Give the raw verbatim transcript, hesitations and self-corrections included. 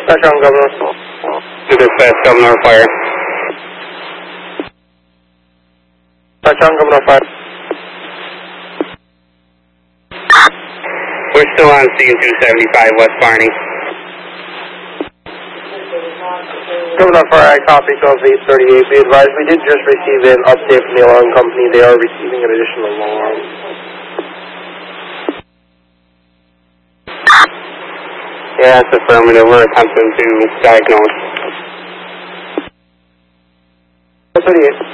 Touchdown, Governor. To dispatch, Governor, fire. Touchdown, Governor, fire. We're still on scene two seventy-five West Barney. Governor, fire, I copy twelve eight thirty-eight. Be advised, we did just receive an update from the alarm company. They are receiving an additional alarm. Yeah, it's affirmative. We're attempting to diagnose. thirty-eight.